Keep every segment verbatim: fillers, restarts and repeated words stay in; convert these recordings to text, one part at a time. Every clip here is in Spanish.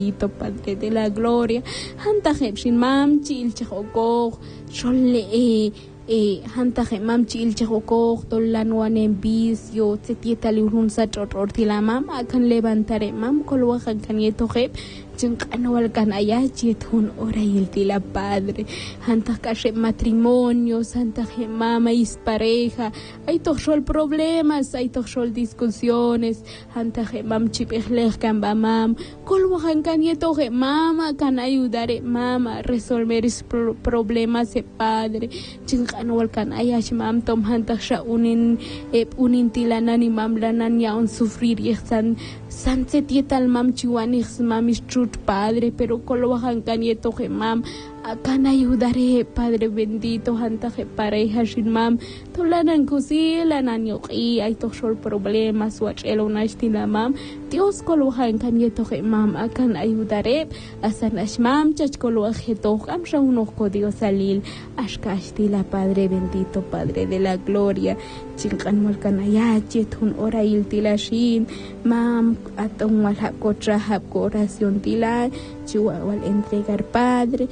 Padre de la gloria, hanta hepshin mam chil chehokog, sholle e e hanta he mam chil chehokog, tolan wanen vicio, setieta liurun sa chotortila mam, akan levantare mam kolwakan kanieto hep, chinkanwal kan ayachetun ora iltila Padre, hanta kashe matrimonios, hanta he mama is pareja, hay tochol problemas, hay tochol discusiones, hanta he mam chipejlej kan ba mam, kolwakan kanieto he mama kan ayudare mama resolver is pro problemas he Padre, chinkanwal kan ayach mam tom hanta sha unin e unin tilanan imam lanan ya on sufrir yexan san setietal mam chiwanix mam is truth Padre, pero kolwakan kanieto he mam akan ayudaré Padre bendito hanta he pareja shin mam tolanan kusila nan yoqi ay toshol problemas wach elonash tila mam Dios kolwakan kanieto he mam akan ayudaré asan ash mam chach kolwaj toh am shaunoh ko Dios salil ashkash tila Padre bendito Padre de la gloria chinkan walkan ayachet hun ora il tila shin mam atong wal hakotra hap oración tila chiwa wal entregar Padre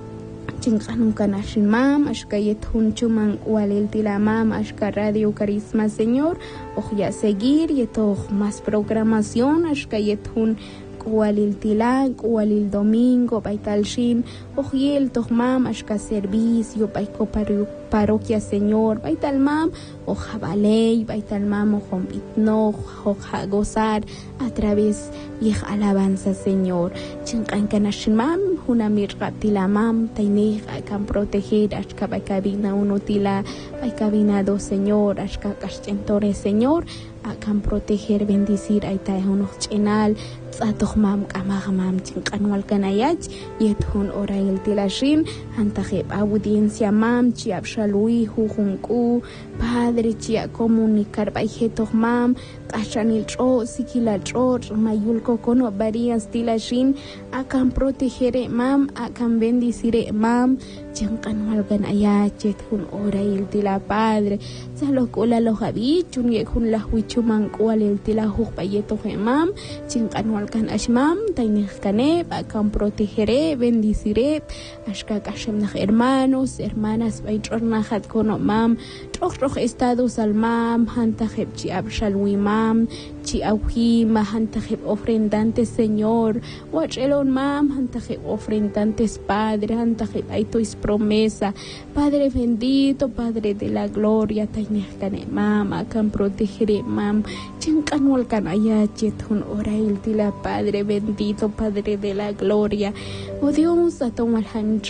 chinkanum kanashin mam ashkayet hun chuman walil tila mam ashka radio carisma Señor oja seguir yeto más programación ashkayet hun walil tila walil domingo baital shin ojiel toh mam ashka servicio baiko parroquia Señor baital mam oja balei baital mam ojom itno oja gozar a través y alabanza Señor chinkan kanashin mam hunamir tila mam tainej akan proteger ashka baikabina uno tila baikabina do Señor ashka kashtentore Señor akan proteger bendecir aita uno chenal atoh mam kamag mam chinkan wal kanayach yethun orail tilashin antaheb audiencia mam chi abshalui jujunku Padre chi a comunicar baijetoh mam kashanil tro sikila tro mayulko kono varias tilashin akan proteger mam akan bendecir mam chinkan wal kanayach yethun orail tila Padre salokola lo habichun yehun lahwichuman kwalil tila huj bayetoh mam chinkan kan ashmam tainej kane akan protegeré bendiciré ashka kashem nach hermanos hermanas baitrnahat kono mam troch troch estados al mam hanta heb chi abshalwi mam chi auhi ma hanta heb ofrendantes Señor wachelon mam hanta heb ofrendantes Padre hanta heb aitois promesa Padre bendito Padre de la gloria tainej kane mam akan protegeré mam chinkan wal kan ayachet hun orail tila Padre bendito, Padre de la gloria. Oh Dios, a tomar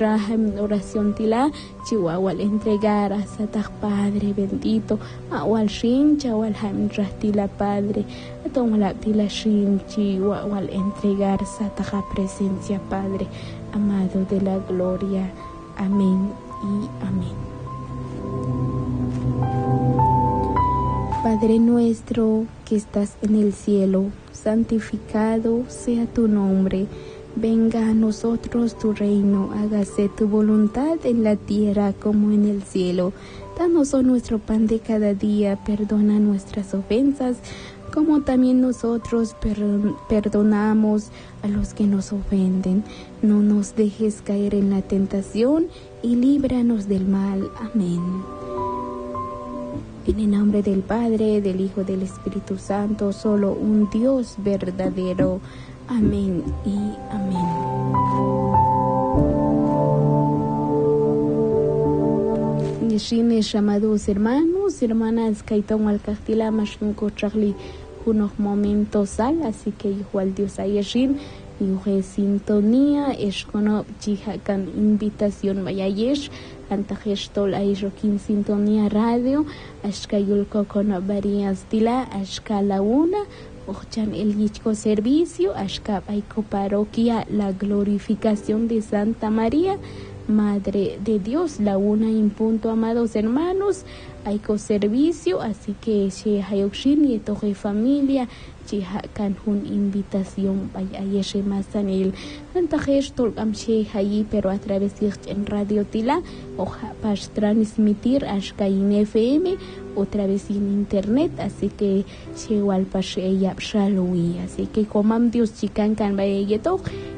en oración tila, chihuahua entregar a Satah Padre bendito, a wal shin, chawal hamdrah tila Padre, a tomar tila shin, chihuahua entregar Satah presencia Padre, amado de la gloria. Amén y amén. Padre nuestro que estás en el cielo, santificado sea tu nombre, venga a nosotros tu reino, hágase tu voluntad en la tierra como en el cielo. Danos hoy nuestro pan de cada día, perdona nuestras ofensas, como también nosotros per perdonamos a los que nos ofenden. No nos dejes caer en la tentación y líbranos del mal. Amén. En el nombre del Padre, del Hijo, del Espíritu Santo, solo un Dios verdadero. Amén y amén. Nishines llamados hermanos, hermanas, Kaitón al Castilla, Mashunko Charlie, unos momentos al, así que igual Dios ayeshin, y sintonía, es con chihakan invitación mayayesh. Antagestol aishokin sintonía radio, ashkayulko con varias tila, ashka la una, ochan el yichko servicio, ashka baiko parroquia, la glorificación de Santa María, Madre de Dios, la una en punto, amados hermanos. Hay co-servicio, así que she hayukshin y toje familia, chiha kan hun invitación vaya yeshe masanil. Antajesh tol am she hayi, pero a través de en Radio Tila, oja pas transmitir ashka in F M, otra vez en internet, así que she igual pas ella shalui, así que comam Dios chican kan vaya yetok.